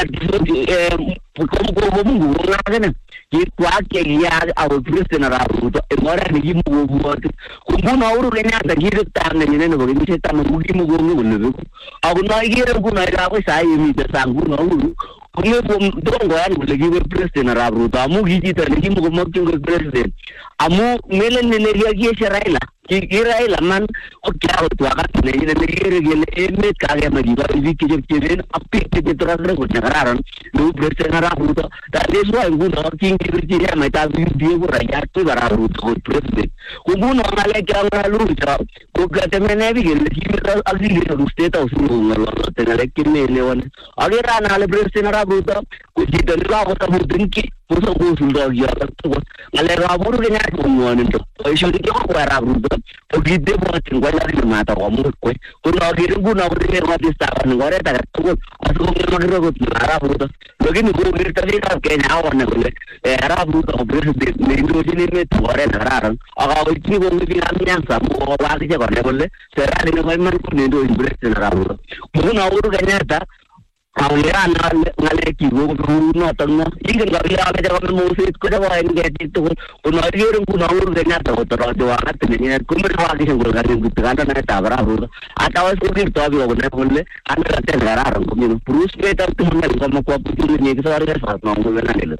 Speaker 6: ko mungu ngane ki kwa ke ya a president Arap Ruto e mora ni gi mo ko mbuna Uhuru Kenyatta gi ta ne ne no gi ta no gi mo go ne ko a na gi re ko na ga ko sai mi ta sangu no Uhuru Kung dongo yan lagi president Arap Ruto amu gigita lagi mo magting president amu melen nilagay siya Raila Raila man o kaya to akat ne nilagay emet kaya magiba ibiki jeptiren apik tetra ko nagaran do president Arap Ruto that is why guno king kirti may tabi ko raya to Arap Ruto ko president kung guno ngalagay ang luta ko gatemene bigel himra agili do state of ngalo tenalekir ne lewan agira na president Ruto kujita nila ko tabu dinki puso ko sundo ya to ngale Uhuru Kenyatta ko nito ay siya dito ko Arap Ruto pagide mo tin wala rin mata ko mo ko kuno girin guno ko din mo tista kan ngore ta ko aso ko magro ko Arap Ruto lagi ni ko girta ni ka Kenya awan ko Arap Ruto ko president ni ndo din ni to ore nararan aga ko ti ko ni amyan sa mo wa ti ko ne bolle sera ni ko man ko ni ndo president Arap Ruto mo na Uhuru Kenyatta Kauliran ngaleki no tanga ingin gawia ada jalan musit ko daw ay ngeti to kuno yurong kuno Uhuru Kenyatta ko toro do angat ni kumir wagi sing gulgarin gutana na tabra Uhuru atawas ko dito abi ko na kulle ana te gararan ko ni prus beta tuman ko mo ko putu ni ko sare sa no ngulana nilo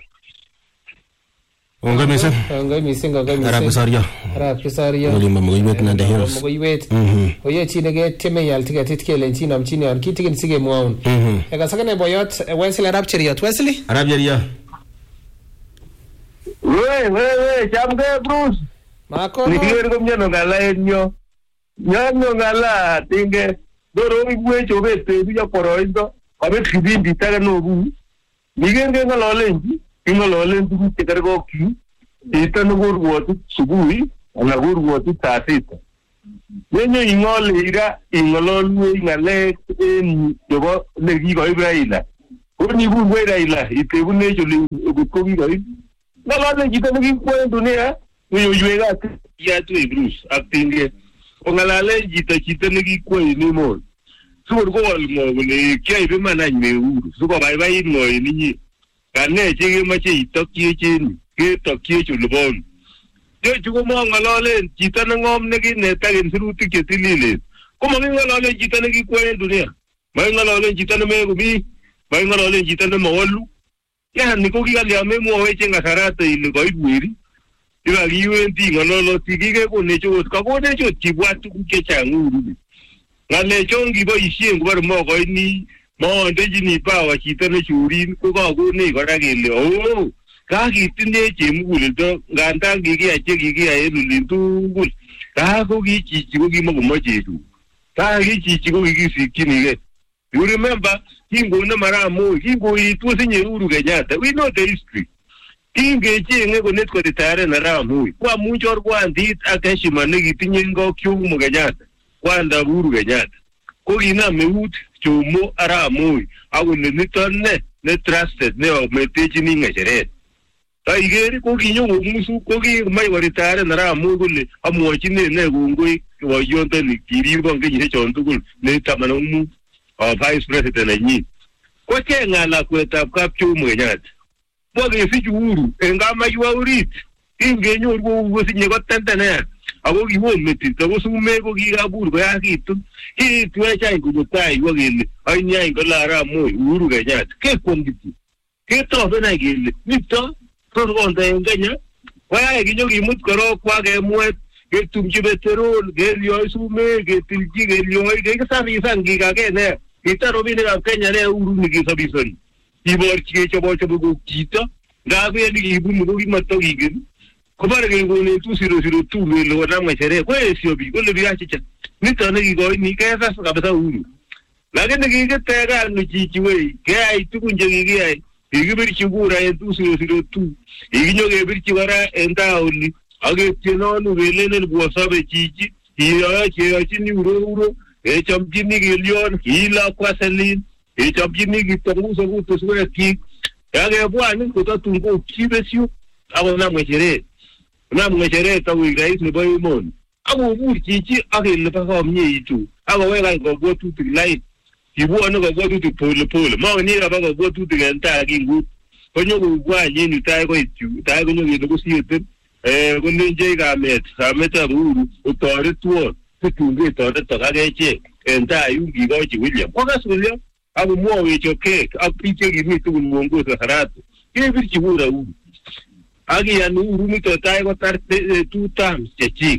Speaker 1: Onga misen Arap Kisaria Mulimba Mugiwet na the Hills
Speaker 2: Mugiwet Oye chine ge teme yal tiket kele chine am chine an kitigen sige muaun Ega sakane boyot Wesley Arap Cheriot Wesley
Speaker 1: Arap Jeria
Speaker 5: We chamge Bruce
Speaker 2: Mako
Speaker 5: Nikiwer ko mnyano ngala enyo Nyanyo ngala tinge Doro igwe chobe tebi ya poroindo Kabe kibindi taga nobu Nigenge ngalolenji Ingalolen tu tekargo ki ita no gurwotu subui ana gurwotu tatita yenye ingolira ingololwe ngale yogo legi go Raila oni bu Raila ite bune chuli ko gi go ngala jita ngi ko dunia yo yuega ya tu Bruce atinge ongalale jita ngi ko ni mo sur go wal mo ne kai be manany me uru suko bai bai mo ni Kane chigi machi itokye chin ke tokye chulubon de chugo mo ngalolen chita na ngom negi netagin sirutik ke tilile kuma ngalolen chita negi kwen dunia mai ngalolen chita na megumi mai ngalolen chita na mawlu ya niko ki ali ame mo weche ngasarata ile ko ibwiri ila giwenti ngalolo tigige ko ne chugo ka ko ne chugo chibwatu ke changuru
Speaker 3: ngale chongi boisien kubar mo koini mo ndejini pawa chito ne churin ko kakone kora kele oh kakitinye chemuguleldo nganda kikiyae lulin tugul ko kichichi ko kimakomoche chu kichichi ko kikisikchinige. You remember kingone Maramu kingoitu sinye Uhuru Kenyatta, we know the history. Kingechenge konet ko retire na Ramu kwa munjor kwandit ak heshima nekitinye ngo Jomo Kenyatta kwanda Uhuru Kenyatta ko kinam eut Jomo Aramu akole niton ne trusted ne ometechini ngecheret. Taigeri ko kinyo musu ko kimai ko retire na Ramu kole amwochine ne kongoi boyonto ni kiribon kenyisiek chon tugul ne 15 vice president nenyin ko chengala kwetab kap Jomo Kenyatta bokesich Uhuru engamaywa orit ingenyor ko sinye ko tentene ako kiwon metit ako sume ko kikabur koyakitu kitwecha ingutai wagele ainya ingolara mo Uhuru Kenyatta ke kwongiti ke tobe na gele nito to konde en Kenya waya kinyo kimut koro kwa ke muet ke tumchi petrol ke yo sume ke tilji ke yo ke sabi sangi ka ke ne itaro bine ka Kenya ne Uhuru ni kisabi sori ibor chike chobo ko chito ngabe ni ibu mu ko mato gigin ko bare ke ngone 2002 le wana ngachere ko esio bi ko le bi achicha nito ne gigo ni ke sa kabisa Uhuru lakini kikitega ni chichi we ke ai tukunje gigi ai igibirchi kura en 2002 iginyo gebirchi kora en taoni agetieno nu velene buosabe chichi iyo chini uro chamjini gilion ila kwa selin chamjini gitonguso kutuswe ki yage bwani kutatungo kibesio abo na mwechere tawi rais ne boymon abo burchichi agel pa ko mnyitu abo wega go go tu tilai ibuone go go tu pole ma ni aba go go tu tigenta kingu konyo go gwa nyini tai ko itu tai konyo ge go siete ko nje ga met aburu utore tuo tutunge tore to ga geche enta yungi go chi William ko ga William abo mo we choke apiche gi mi tu mongo sa haratu ke birchi bura u agi ya nu rumi to tai ko tar 2 times chechi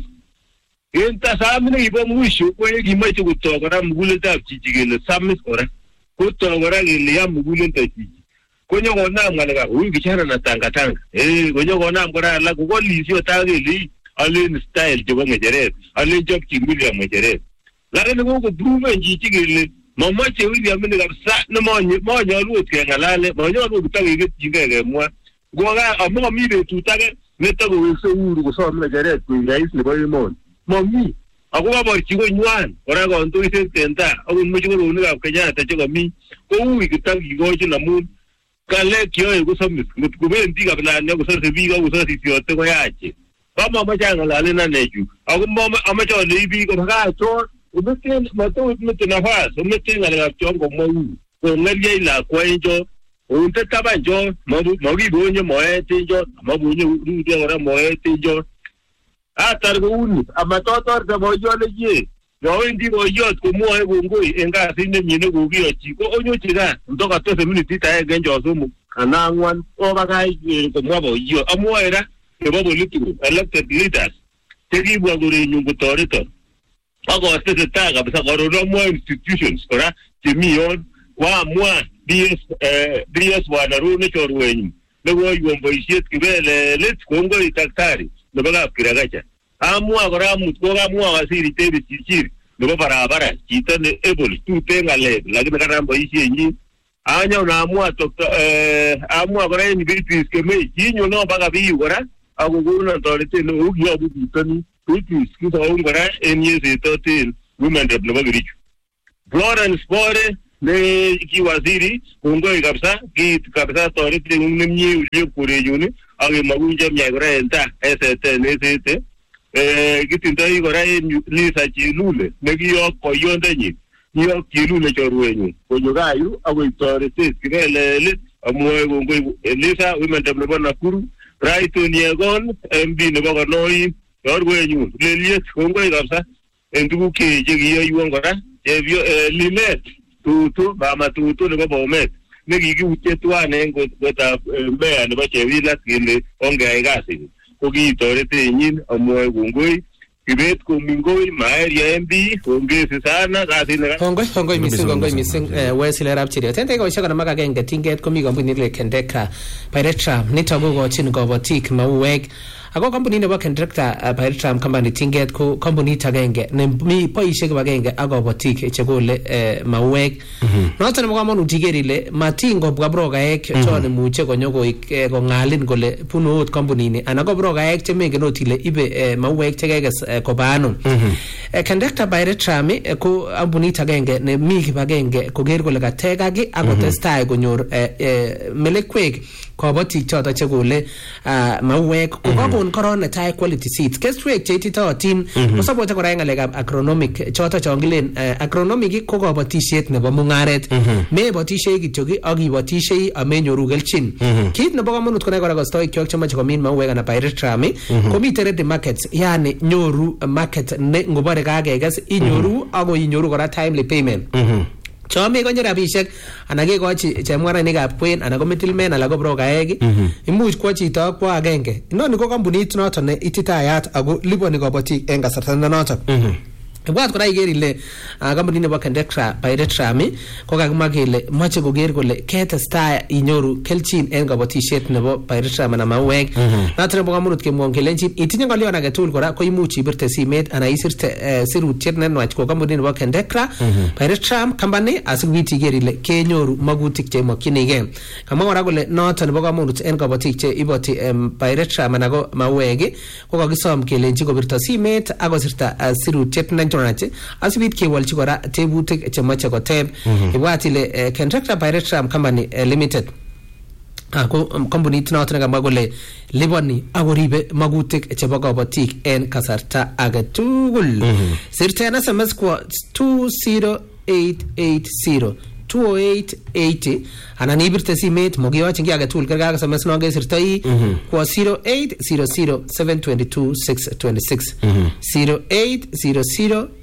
Speaker 3: enta samne ibo mwisho ko gi mai tu to ga mugule ta chichi ge samis ora ko to ga ge ya mugule ta chichi ko nyogo na ngalaga u gi chana na tanga ko nyogo na ngora la ko lisio ta ge li alin style jo ngejere alin job ki William ngejere la ne ko prove chichi ge mama che William ne ga sa na mo nyalu ke ngalale mo nyalu ta ge jinge mo goga amo mi be tutage neta go se Uhuru go so me gere ku rais ne boy mon momi ago ba chi go nywan ora go nto ise tenta ago mo chi go ne ga Kenya ta chi go mi ko wi ki ta gi go chi na mu kale kyo go so mi ku be ndi ga bla ne go so se bi go so si tio te go ya chi ba ma cha ngalale na ne ju ago mo ama cha le bi go ga to ubeke mato mete na fa so mete ngala ga chongo mo ko ngali la ko enjo unte tabanjo mogi bonyo moetinjo mabunyo udi ora moetinjo atargo uni amatotor de boyo leje yo indi boyo ko mo e bungoi enga sine nyine go gi ochi ko onyo chiga ndoka to se minute ta e genjo sumu anangwan o bagai ko mo boyo amo era e bobo litu elected leaders tegi bo gore nyungu torito ago se ta ga bisa goro mo institutions ora timion wa mwa DS wanaru ne chorwenyu lego yombo isiet kibele let kongo itaktari no baga kiragacha amua gora mutko ga mua wasiri tebe chichiri no barabara chita ne ebol tu tenga le lakini kana mbo isienyi anya na amua doktor amua gora ni bitis keme jinyo no baga bi gora aguguru na torite no ugi obu bitani bitis kiso ngora enyese totin women de blogerichu Florence Bore ne ki waziri kongo kabisa ki kabisa torite unnemnyi uje kure yuni age magunja myagora enta ST ne ST gitinda igora lisa chilule ne giyo koyonde nyi yo chilule chorwenyu konyogayu age torite kirele lit amoy kongo lisa women development Nakuru right Onyegon MB ne baga noi chorwenyu leliet kongo kabisa endugu ke jegiyo yuongora evyo linet tutu ba matutu ne ba omet ne gigi uchetua ne ngota mbea ne ba chewila kile onge aigasi ko gi torete nyin amoy gungoi Kibet kumingoi maeria MB ongezi sana kasi na
Speaker 2: Hongoi mising Wesley Rapchirio. Tente ko shaka na makagenge tinget komi kampuni ile Kendeka Pirateram nito kokochin kobotik mauwek. Ako kampuni nebo Kendeka Pirateram company tinget ko kampuni agenge ne mi boisiek kibagenge ak kobotik chekole mauwek. Noton nebo kamanut iker ile matingo bwa brogaek chon muche konyo kongalin kole bunu ot kampuni ni ana ko brogaek chemengen ot ile ibe mauwek chekekes kobano. Kendeka Pirateram ko kampuni agenge ne mi kibagenge koker kole kategaki akotestai konyor melekwek kobotik choto chekole mauwek kokakon korona tai quality seeds keswek cheititootin kosabote kora ngalekab agronomic choto chongilen agronomic ko kabatisiet nebo mungaret me botisie kityo ak ibotisiei amenyoru kelchin kit nebo kamanut kora kostoik kyok chemache komin mauwek ana Pirateram komite ready markets yani nyoru market ne ngobare kakekes inyoru ako inyoru kora timely payment Chome konye rabishek ana kekochi chemung'arainikab kwen ana ko middlemen ala ko brokaek imuch kwo chito kwo agenge. Inoni ko kampunit noton ne ititayat ako liponi kabotik eng kasarta noton. Ibwat kora iker ile kampunit nebo Kendeka Pirateram ko kakimwa kele moche koker kole ketestai inyoru kelchin eng kabatisiet nebo Pirateram ana mauwek. Noton nebo kamanut kemwon kelenjin itinye ngolion age tugul kora ko imuch ibirte simet ana isirte sirutiet nenwach ko kampunit nebo Kendeka Pirateram company asikobit iker ile kenyoru magutik cheimokyinigei. Kamwa kora kole noton nebo kamanut eng kabatik che iboti Pirateram ana ko mauwek ko kakisom kelenji kobirto simet ak kosirta sirutiet asibit kewalchi kora tebutik chemoche koteb. Ibwat ile Kendeka Pirateram company limited ako kampunit noton nekamwa kole liponi akoribe magutik chebo kabotik en kasarta age tugul. Sirten SMS kwa 20880 20880 anan ibirte simet mogiyochin ki age tugul kerga SMS no gesirtoi kwa 0800 722 626 0800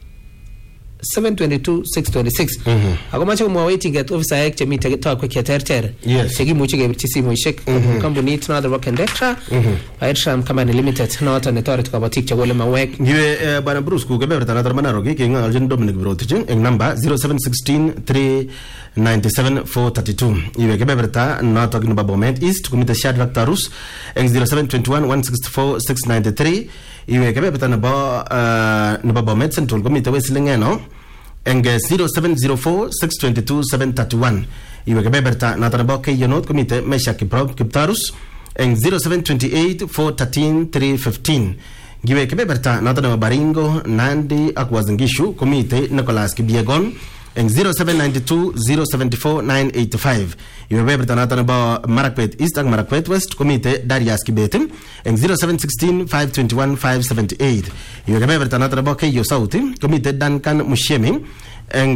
Speaker 2: 722 626 ako mache kumwaweti get officer chemite takwe keterter chekimuche kebirchi simoishek kampunit noton nebo Kendeka Pirateram company limited noton netoret kabotik chekole mauwek.
Speaker 1: Ngiwe bwana Bruce ku kebeberta noton Manaroki kengaljin Dominic Brotich eng number 0716 397 432 iwe kebeberta noton nebo Bomet East kumite Shadrack Tarus eng 0721 164 693 iwe kebeberta nebo Bomet Central kumite Weslingeno eng 0704 622 731 iwe kebeberta noton nebo Keyonot kumite Mesha Kiptarus eng 0728 413 315 ngiwe kebeberta noton nebo Baringo Nandi ak Wazingishu kumite Nicholas Kibiegon eng 0792 074 985 iwe kebeberta noton nebo Marakwet East ak Marakwet West kumite Darius Kibet eng 0716 521 578 iwe kebeberta noton nebo Keyo South kumite Duncan Mushemi eng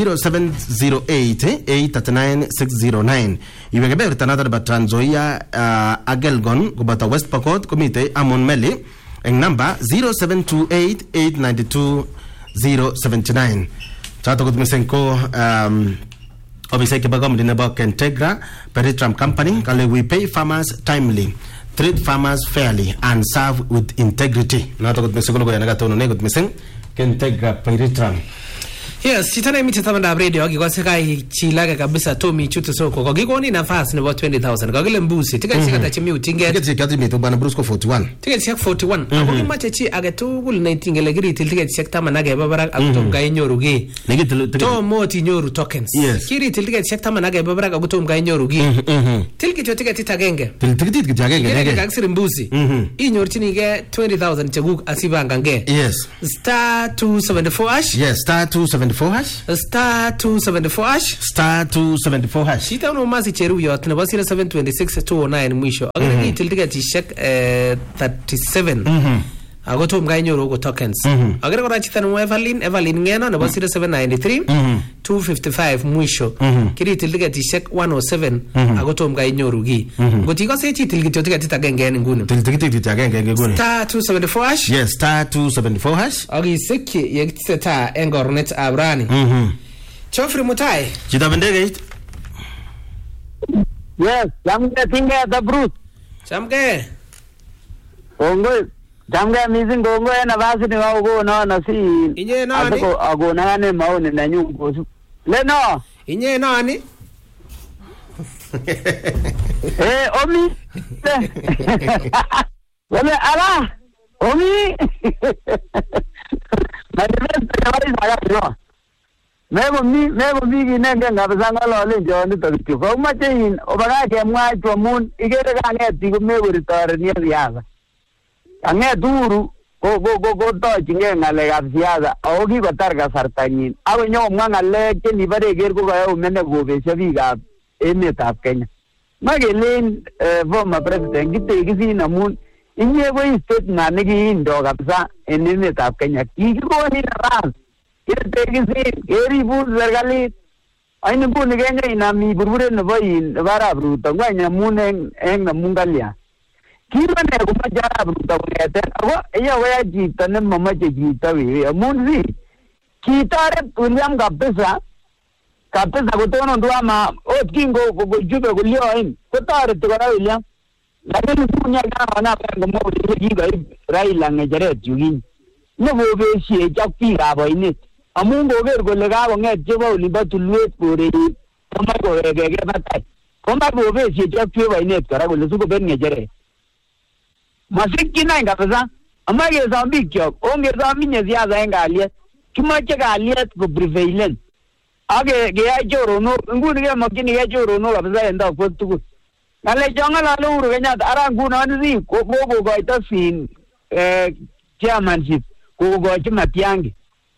Speaker 1: 0708 839 609 iwe kebeberta noton nebo Trans Nzoia Agelgon kubata West Pokot kumite Amon Meli eng number 0728 892 079 chato kot misenko obviously ke bagam dinaba Kendeka Pirateram company kale we pay farmers timely, treat farmers fairly and serve with integrity. Nato kot misenko ko yana gatono ne kot misen Kendeka Pirateram.
Speaker 2: Yes, chitana mimi tazama radio akikose kai chilaga kabisa Tommy chutu soko. Kakikoni nafasi nebo 20,000. Kakile mbusi. Tika chika tachimi utinge.
Speaker 1: Tika chika tachimi tu bana Bruce ko 41.
Speaker 2: Tika chika 41. Ako kimache chi agetugul na itingele giri tika chika tama nage babarak akutomga inyoru gi. To moti nyoru tokens. Kiri tika chika tama nage babarak akutomga inyoru gi. Tilki tika titagenge.
Speaker 1: Tilki titagenge.
Speaker 2: Kiri kakisiri mbusi. Inyoru chinige 20,000 chaguk asibanga nge.
Speaker 1: Yes.
Speaker 2: Star 274 hash.
Speaker 1: Yes, star 274 hash.
Speaker 2: Star 274 hash.
Speaker 1: Star 274 hash.
Speaker 2: Shita uno masi cheru yot nebo 0726 209 mwisho. Agire itiltika tishek 37. Agoto mga inyoru uko tokens. Agire kora chita nwa Evelyn ngeno nebo 0793 255 mwisho. Kiri itiltika tishek 107. Agoto mga inyoru gi. Gotiko se itiltika titagenge nguni.
Speaker 1: Tiltika titagenge nguni.
Speaker 2: Star 274 hash.
Speaker 1: Yes, star 274 hash.
Speaker 2: Agi seki yektita engornet abrani. Chofri Mutai.
Speaker 1: Chita bendege.
Speaker 4: Yes, chamke tinga the Bruce.
Speaker 2: Chamke.
Speaker 4: Ongoi.
Speaker 7: Jamga missing gongo na basi ni wao na si.
Speaker 2: Inye nani?
Speaker 7: Agona ne maoni na nyungu. Leno.
Speaker 2: Inye nani?
Speaker 7: Omi. Wale ala. Omi. Manifesto kawari saya no. Mego mi ginenge ngabasanga lo le joni to ki ko ma tin obaga ke mwa to mun igere ga ne ti ko mego ritore ni riaza. Ange duru go to jinge ngale ga siaza o gi batar ga sartanyin awe nyo mwanga le ke ni bare ger ko ga o mene go be shabi ga emet af Kenya. Magelen former president gite gi na mun inye go state na ne gi ndo kabisa en emet af Kenya. Ki ko ni ras Irtegisi, eri bur serikali, aini pun ni Kenya inami burbure na bayi bara bruta, gua nya mun eng na mungalia. Kira ne kuma jara bruta ngete, awa iya waya jita ne mama je jita we, mun si. Kita re William kapesa ko tono dua ma, ot kingo go jube go lioin, ko tare to kana William. Lakini punya kana na pengo mo di ga Raila ngejere jugin. Ne bo be sie jakpi ga boinit. Amungo ger gole ga nget jebo liba tulwet pore koma go ge batai koma go be si jo pye ba net kara gole su go ben ngejere masiki na nga pesa amage zambi kyo onge zambi nya zia za ngalie kima che ga alie go prevalent age ge ya joro no ngudi ge makini ge joro no pesa enda ko tu ngale jonga la lu ru nya ara nguna ni ko go ita fin chairmanship ko go chimatiangi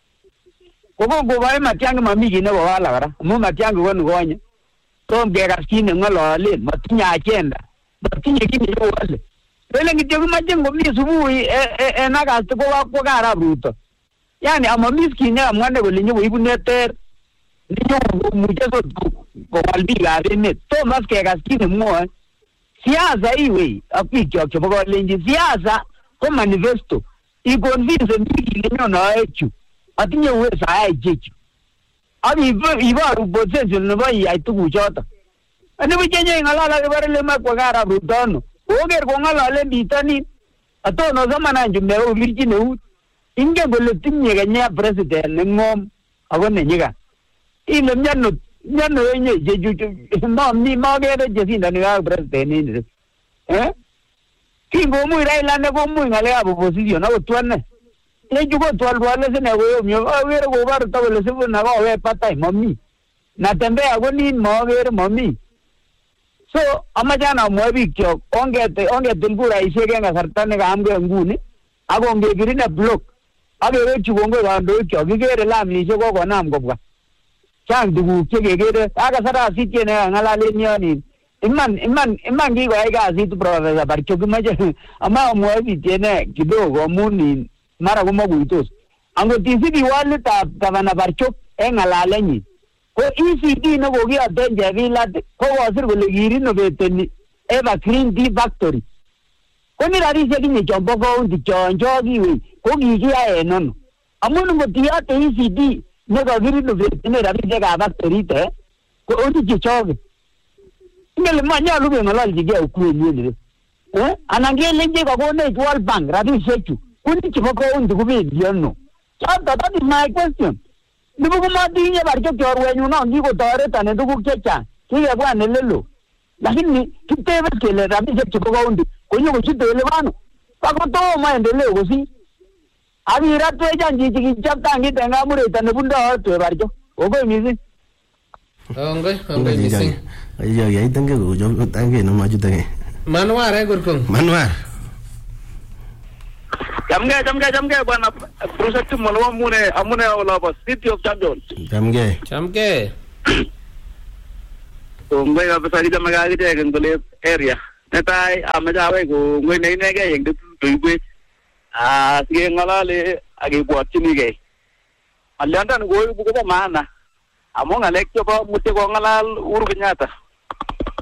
Speaker 7: Koko gobai matiang mami gine wala gara mu matiang gon gonya tom ge gaskine ngalo le matinya agenda matinya gine yo wale bele ngi jogu majengo mi subu na ga to ko gara bruto yani ama miskine amwane go linyo ibu neter linyo mu jeso ko walbi ga ne to mas ge gaskine mo siasa iwe apikyo ko go lenji siasa ko manifesto I convince mi linyo na echu Atinye uwe saya jeju. Abi iba rubote jeno ba ya tugu jota. Ane bijenye ngala la bare le makwa gara rudono. Oger ko ngala le bitani. Ato no zamana njumbe o virgine u. Inge gole tinye ganya president ngom agone nyiga. Ile nyano yenye jeju no mi magere jesinda ni ga president ni. Kingo mu Raila ne ko mu ngale abo opposition na otwane. Le jugo tual wale se ne go mi awere go bar ta le se na go we patai mami na tembe ago ni mogere mami so amajana mo bi kyo onge tulgura ise ge nga sartane ga amge nguni ago nge girina block age we jugo ngo ga ndo kyo gigere la mi se go nam go bwa chang dugu ke gere aga sara sitye ne ngala le nyani imman gi go ai ga sit professor bar kyo maje ama mo bi tene kidogo muni mara como guitos ango tisibi wale ta gavana barchok engalaleni ko ECD no gogi atenje vila ko wasir go legiri no beteni eva clean tea factory ko ni rari se ni jombo go ndi jonjogi we ko gigi ya enono amun go dia te ECD no go giri no beteni rari se ga factory te ko odi jichoge ngel manya lu be ngalal jige ku ni anangele nje go ne World Bank rari sechu Kuni chipoko undi kubi diano. Chata that is my question. Nibuku madinya barjo kyorwe nyuna ngi ko tore tane duku kecha. Kiga kwa nelelo. Lakini kitebe kele rabi je chipoko undi. Kunyo kuchitele wano. Pako to maendeleo kusi. Abi ratu eja njiji chapta ngi tenga mure tane bunda oto barjo. Ogo mizi.
Speaker 2: Ongo mizi.
Speaker 1: Ayo ya itange go jo tange no maju tange.
Speaker 2: Manuar gurkung.
Speaker 1: Manuar.
Speaker 3: Jamge bwana project molo amune wala ba City of Champions.
Speaker 2: Jamge.
Speaker 3: So ngwe ga pesari da magari de ngole area. Netai amaja we go ngwe nei ne ge yeng du tuigwe. Sige ngala le age bot chini ge. Alanda go bu ko mana. Among alek ko mutte ko ngala uru Kenyatta.